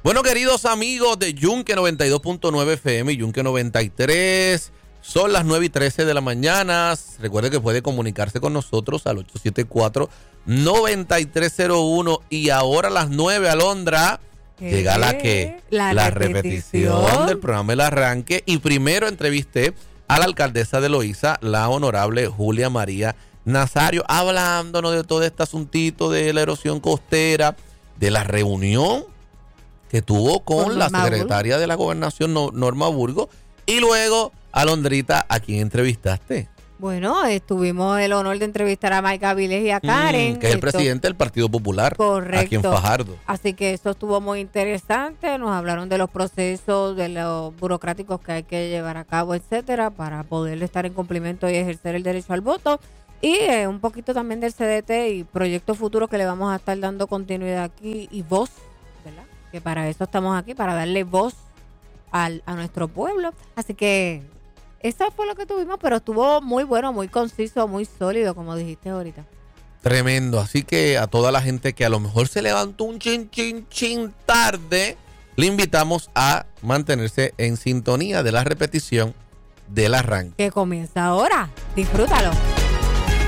Bueno, queridos amigos de Yunque 92.9 FM y Yunque 93, son las 9:13 de la mañana. Recuerde que puede comunicarse con nosotros al 874-9301. Y ahora a las 9, Alondra, llega la repetición del programa El Arranque. Y primero entrevisté a la alcaldesa de Loíza, la honorable Julia María Nazario, hablándonos de todo este asuntito de la erosión costera, de la reunión que tuvo con la secretaria de la Gobernación, Norma Burgos, y luego, Alondrita, ¿a quién entrevistaste? Bueno, tuvimos el honor de entrevistar a Mike Avilés y a Karen. Que es el presidente del Partido Popular. Correcto. Aquí en Fajardo. Así que eso estuvo muy interesante. Nos hablaron de los procesos, de los burocráticos que hay que llevar a cabo, etcétera, para poder estar en cumplimiento y ejercer el derecho al voto. Y un poquito también del CDT y proyectos futuros que le vamos a estar dando continuidad aquí y voz, ¿verdad? Que para eso estamos aquí, para darle voz a nuestro pueblo. Así que eso fue lo que tuvimos, pero estuvo muy bueno, muy conciso, muy sólido, como dijiste ahorita. Tremendo. Así que a toda la gente que a lo mejor se levantó un chin tarde, le invitamos a mantenerse en sintonía de la repetición del arranque. Que comienza ahora. Disfrútalo.